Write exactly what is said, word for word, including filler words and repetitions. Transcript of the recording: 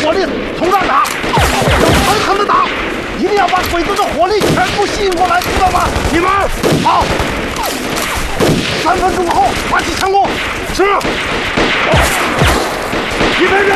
火力从这儿打，要狠狠的打，一定要把鬼子的火力全部吸引过来，知道吗？你们好，三分钟后发起强攻。是。预备。